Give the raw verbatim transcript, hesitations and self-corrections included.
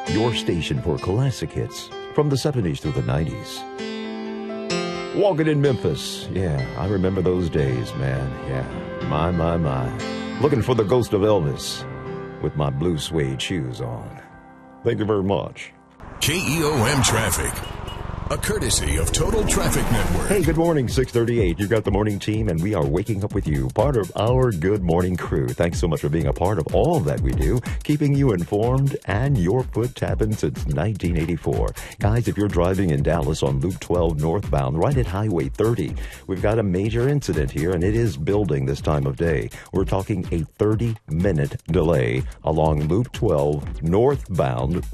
your station for classic hits from the seventies through the nineties. Walking in Memphis. Yeah, I remember those days, man. Yeah, my, my, my. Looking for the ghost of Elvis with my blue suede shoes on. Thank you very much. K E O M Traffic, a courtesy of Total Traffic Network. Hey, good morning, six thirty-eight. You've got the morning team, and we are waking up with you, part of our good morning crew. Thanks so much for being a part of all that we do, keeping you informed and your foot tapping since nineteen eighty-four. Guys, if you're driving in Dallas on Loop twelve northbound, right at Highway thirty, we've got a major incident here, and it is building this time of day. We're talking a thirty-minute delay along Loop twelve northbound